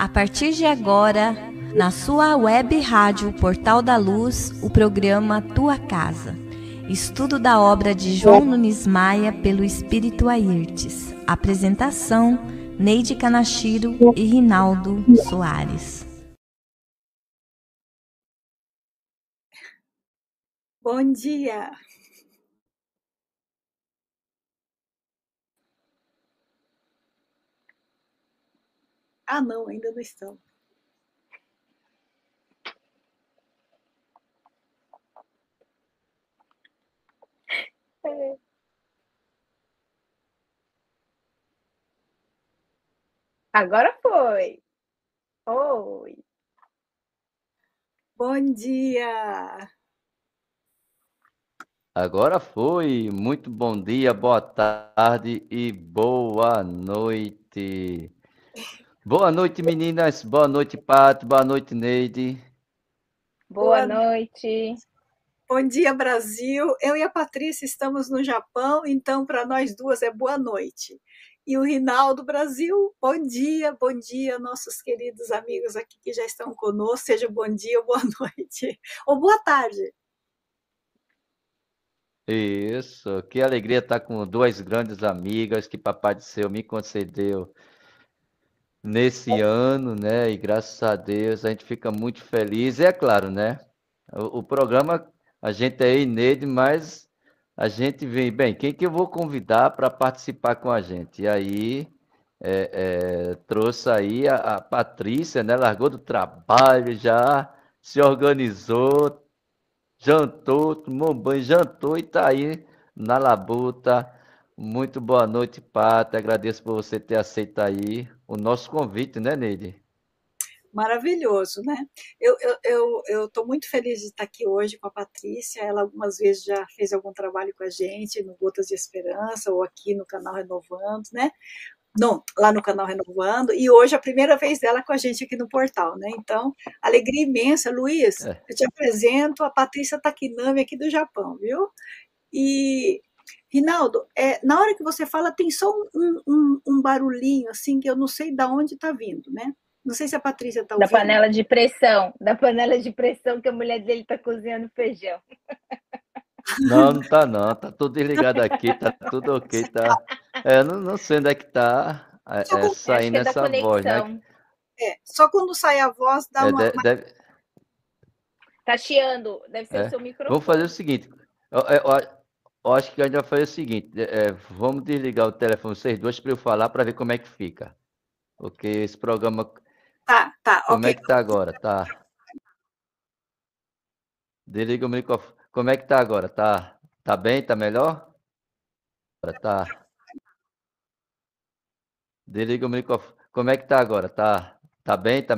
A partir de agora, na sua web rádio Portal da Luz, o programa Tua Casa. Estudo da obra de João Nunes Maia pelo Espírito Airtes. Apresentação, Neide Kanashiro e Rinaldo Soares. Bom dia! Ah, não, ainda não estão. Agora foi. Oi. Bom dia! Agora foi. Muito bom dia, boa tarde e boa noite. Boa noite, meninas. Boa noite, Paty. Boa noite, Neide. Boa noite. Bom dia, Brasil. Eu e a Patrícia estamos no Japão, então para nós duas é boa noite. E o Rinaldo, Brasil, bom dia, nossos queridos amigos aqui que já estão conosco, seja bom dia ou boa noite, ou boa tarde. Isso, que alegria estar com duas grandes amigas que Papai do Céu me concedeu nesse ano, né? E graças a Deus a gente fica muito feliz. E é claro, né? O programa, a gente é Neide, mas a gente vem, bem, quem que eu vou convidar para participar com a gente? E aí trouxe aí a Patrícia, né? Largou do trabalho já, se organizou, jantou, tomou banho, jantou e tá aí na labuta. Muito boa noite, Pata. Agradeço por você ter aceito aí o nosso convite, né, Neide? Maravilhoso, né? Eu estou muito feliz de estar aqui hoje com a Patrícia. Ela algumas vezes já fez algum trabalho com a gente no Gotas de Esperança ou aqui no canal Renovando, né? Não, lá no canal Renovando, e hoje é a primeira vez dela com a gente aqui no portal, né? Então, alegria imensa. Luiz, eu te apresento a Patrícia Takinami aqui do Japão, viu? E, Rinaldo, na hora que você fala, tem só um barulhinho, assim, que eu não sei de onde está vindo, né? Não sei se a Patrícia está ouvindo. Da panela de pressão que a mulher dele está cozinhando feijão. Não, não tá não, tá tudo desligado aqui, tá tudo ok, tá. Não sei onde é que tá saindo essa voz, né? Só quando sai a voz dá uma... Tá chiando, deve ser o seu microfone. Vamos fazer o seguinte, eu acho que a gente vai fazer o seguinte, vamos desligar o telefone vocês duas para eu falar para ver como é que fica. Porque esse programa... Tá, como ok. é que tá agora? Tá. Desliga o microfone. Como é que tá agora? Tá bem? Tá melhor? Tá. Desliga o microfone. Como é que tá agora? Tá bem? Tá